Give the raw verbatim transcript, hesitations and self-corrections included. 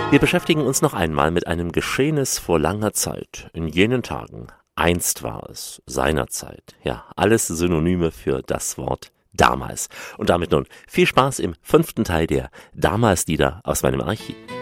Wir beschäftigen uns noch einmal mit einem Geschehnis vor langer Zeit, in jenen Tagen. Einst war es, seinerzeit. Ja, alles Synonyme für das Wort damals. Und damit nun viel Spaß im fünften Teil der Damals-Lieder aus meinem Archiv.